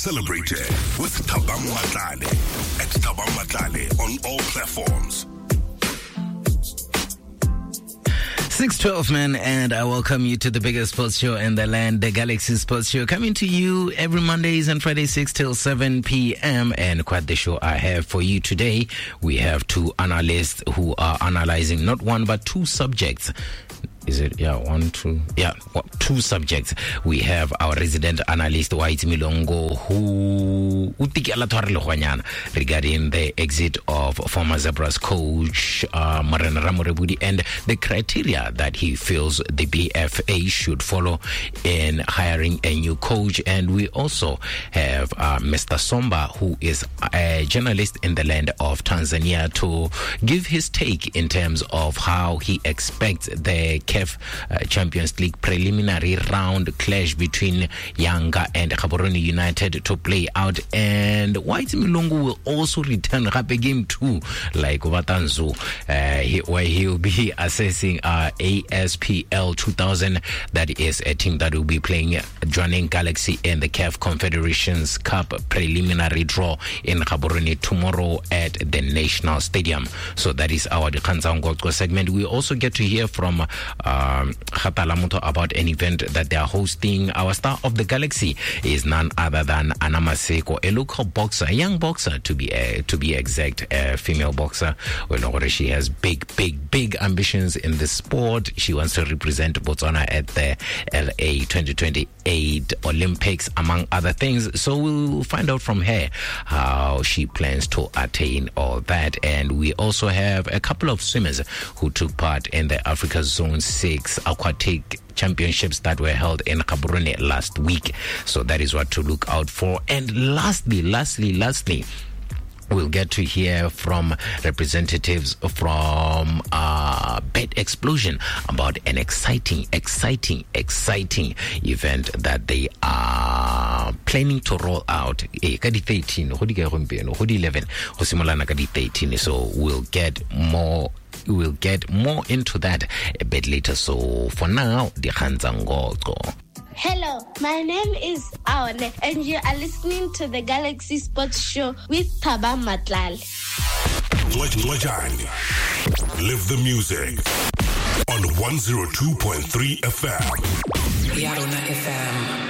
Celebrate it with Thabang Matlale at Thabang Matlale on all platforms. 6:12, man, and I welcome you to the biggest sports show in the land, the Galaxy Sports Show, coming to you every Mondays and Fridays, 6 till 7 p.m. And quite the show I have for you today. We have two analysts who are analyzing not one but two subjects. Is it? Yeah, one, two. Yeah, two subjects. We have our resident analyst, White Milongo, who regarding the exit of former Zebras coach Morena Ramorebudi and the criteria that he feels the BFA should follow in hiring a new coach. And we also have Mr. Somba, who is a journalist in the land of Tanzania, to give his take in terms of how he expects the CAF Champions League preliminary round clash between Yanga and Gaborone United to play out. And White Milongo will also return Rape Game 2 like Watanzu, where he'll be assessing ASPL 2000. That is a team that will be playing joining Galaxy in the CAF Confederations Cup preliminary draw in Gaborone tomorrow at the National Stadium. So that is our Dikhanza Ngotko segment. We also get to hear from Khatalamuto about an event that they are hosting. Our star of the Galaxy is none other than Anna Maseko, a local boxer, a young boxer to be exact, a female boxer. Well, she has big ambitions in the sport. She wants to represent Botswana at the LA 2028 Olympics, among other things. So we'll find out from her how she plans to attain all that. And we also have a couple of swimmers who took part in the Africa Zone 6 aquatic championships that were held in Gaborone last week. So that is what to look out for. And lastly, we'll get to hear from representatives from Bet Explosion about an exciting event that they are planning to roll out. So we'll get more into that a bit later. So for now, Dikhanza Ngotko. Hello, my name is Aone, and you are listening to the Galaxy Sports Show with Thabang Matlale. Live the music on 102.3 FM. Yarona FM.